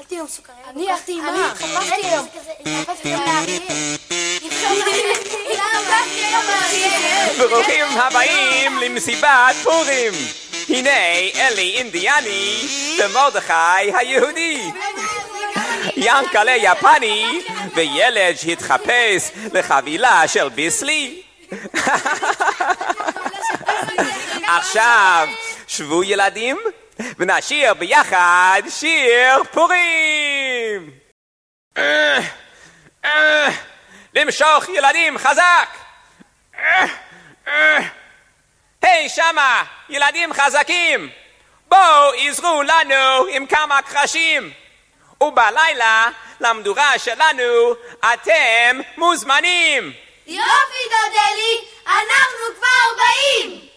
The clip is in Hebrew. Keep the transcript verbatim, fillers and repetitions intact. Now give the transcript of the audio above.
אכלתי היום סוכריה. אני אכלתי עם מה? אני התחפשתי היום. התחפשתי היום לאריה. ברוכים הבאים למסיבת פורים. הנה אלי אינדיאני ומרדכי היהודי. ינקלה יפני וילד שהתחפש לחבילה של ביסלי. עכשיו שבו ילדים ונשיר ביחד שיר פורים. למשוך ילדים חזק. היי שמה ילדים חזקים, בואו עזרו לנו עם כמה קרשים, ובלילה למדורה שלנו אתם מוזמנים. יופי דודלי, אנחנו כבר באים.